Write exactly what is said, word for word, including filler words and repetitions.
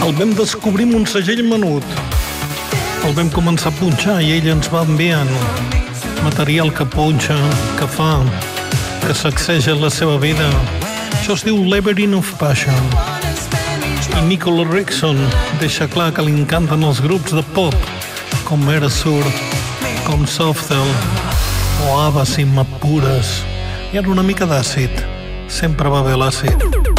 El vam descobrir amb un segell menut. El vam començar a punxar i ell ens va enviant material que punxa, que fa, que sacseja la seva vida. Això es diu Labyrinth of Passion. I Nicola Rickson deixa clar que li encanten els grups de pop, com Erasure, com Softel o Ava Sin Pures. I ara una mica d'àcid. Sempre va bé l'àcid.